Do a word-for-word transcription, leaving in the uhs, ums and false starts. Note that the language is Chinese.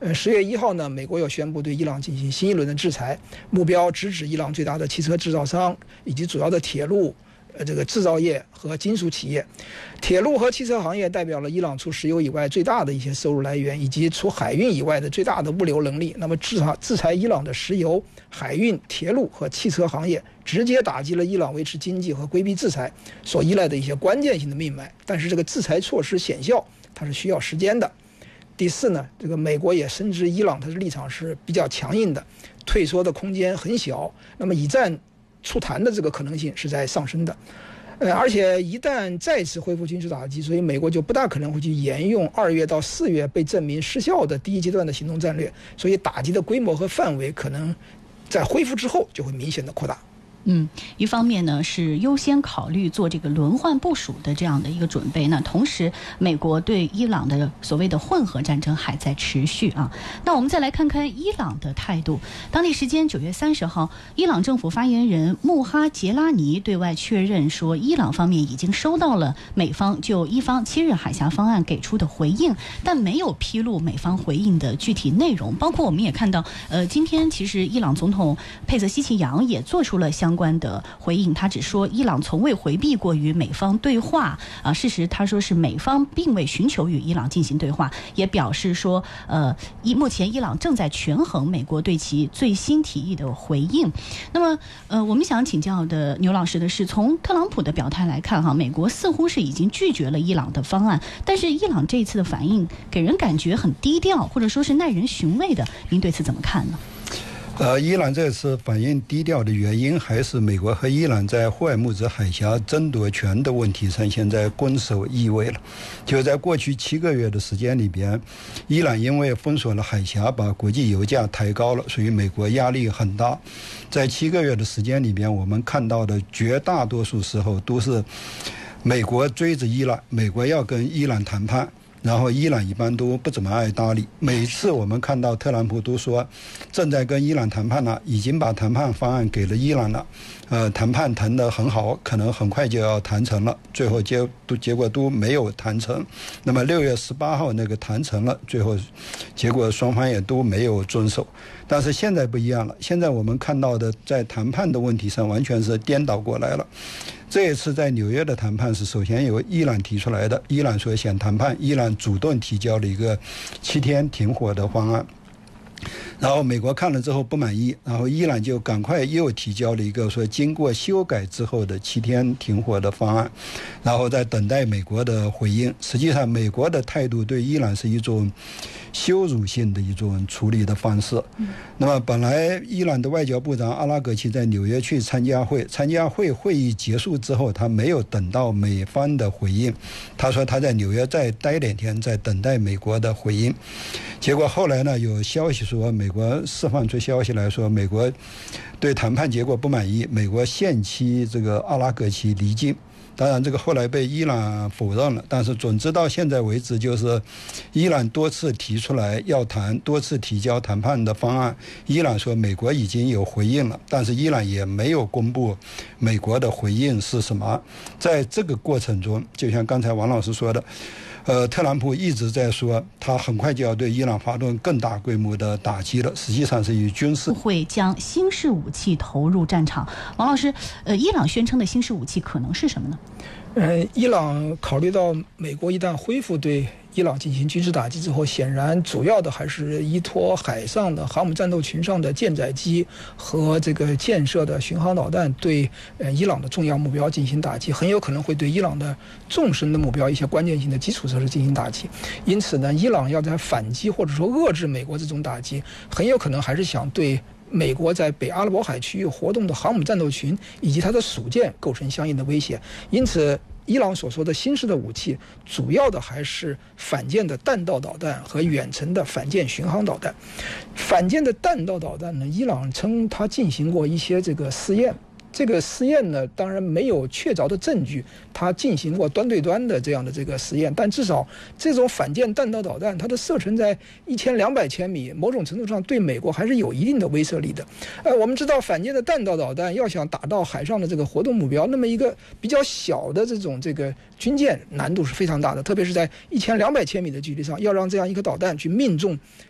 呃，十月一号呢，美国又宣布对伊朗进行新一轮的制裁，目标直指伊朗最大的汽车制造商以及主要的铁路。呃，这个制造业和金属企业，铁路和汽车行业代表了伊朗除石油以外最大的一些收入来源，以及除海运以外的最大的物流能力。那么制裁制裁伊朗的石油、海运、铁路和汽车行业，直接打击了伊朗维持经济和规避制裁所依赖的一些关键性的命脉。但是这个制裁措施显效，它是需要时间的。第四呢，这个美国也深知伊朗它的立场是比较强硬的，退缩的空间很小。那么以战促谈的这个可能性是在上升的，呃，而且一旦再次恢复军事打击，所以美国就不大可能会去沿用二月到四月被证明失效的第一阶段的行动战略，所以打击的规模和范围可能在恢复之后就会明显的扩大。 嗯，一方面呢是优先考虑做这个轮换部署的这样的一个准备，那同时美国对伊朗的所谓的混合战争还在持续啊。那我们再来看看伊朗的态度。当地时间九月三十号，伊朗政府发言人穆哈杰拉尼对外确认说，伊朗方面已经收到了美方就伊方七日海峡方案给出的回应，但没有披露美方回应的具体内容。包括我们也看到，呃，今天其实伊朗总统佩泽希奇扬也做出了相相关的回应，他只说伊朗从未回避过与美方对话啊，事实他说是美方并未寻求与伊朗进行对话，也表示说，呃，目前伊朗正在权衡美国对其最新提议的回应。那么，呃，我们想请教的牛老师的是，从特朗普的表态来看，哈，美国似乎是已经拒绝了伊朗的方案，但是伊朗这一次的反应给人感觉很低调，或者说是耐人寻味的，您对此怎么看呢？ 呃，伊朗这次反应低调的原因，还是美国和伊朗在霍尔木兹海峡争夺权的问题上，现在攻守易位了。就在过去七个月的时间里边，伊朗因为封锁了海峡，把国际油价抬高了，所以美国压力很大。在七个月的时间里边，我们看到的绝大多数时候都是美国追着伊朗，美国要跟伊朗谈判。然后伊朗一般都不怎么爱搭理，每次我们看到特朗普都说正在跟伊朗谈判了，已经把谈判方案给了伊朗了，呃，谈判谈得很好，可能很快就要谈成了，最后结都结果都没有谈成。那么六月十八号那个谈成了，最后结果双方也都没有遵守。但是现在不一样了，现在我们看到的在谈判的问题上完全是颠倒过来了。这一次在纽约的谈判是首先由伊朗提出来的，伊朗说想谈判，伊朗主动提交了一个七天停火的方案。然后美国看了之后不满意，然后伊朗就赶快又提交了一个说经过修改之后的七天停火的方案，然后再等待美国的回应。实际上美国的态度对伊朗是一种羞辱性的一种处理的方式。那么本来伊朗的外交部长阿拉格齐在纽约去参加会，参加会会议结束之后，他没有等到美方的回应，他说他在纽约再待两天，再等待美国的回应。结果后来呢，有消息说美国释放出消息来说，美国对谈判结果不满意，美国限期这个阿拉格齐离境。当然这个后来被伊朗否认了，但是总之到现在为止，就是伊朗多次提出来要谈，多次提交谈判的方案，伊朗说美国已经有回应了，但是伊朗也没有公布美国的回应是什么。在这个过程中，就像刚才王老师说的，呃，特朗普一直在说他很快就要对伊朗发动更大规模的打击了，实际上是以军事会将新式武器投入战场。王老师，呃，伊朗宣称的新式武器可能是什么呢？ 呃，伊朗考虑到美国一旦恢复对伊朗进行军事打击之后，显然主要的还是依托海上的航母战斗群上的舰载机和这个建设的巡航导弹对呃伊朗的重要目标进行打击，很有可能会对伊朗的纵深的目标一些关键性的基础设施进行打击。因此呢，伊朗要在反击或者说遏制美国这种打击，很有可能还是想对美国在北阿拉伯海区域活动的航母战斗群以及它的属舰构成相应的威胁。因此伊朗所说的新式的武器，主要的还是反舰的弹道导弹和远程的反舰巡航导弹。反舰的弹道导弹呢，伊朗称它进行过一些这个试验。这个试验呢，当然没有确凿的证据，它进行过端对端的这样的这个实验，但至少这种反舰弹道导弹，它的射程在一千两百千米，某种程度上对美国还是有一定的威慑力的。呃，我们知道反舰的弹道导弹要想打到海上的这个活动目标，那么一个比较小的这种这个军舰难度是非常大的，特别是在一千两百千米的距离上，要让这样一颗导弹去命中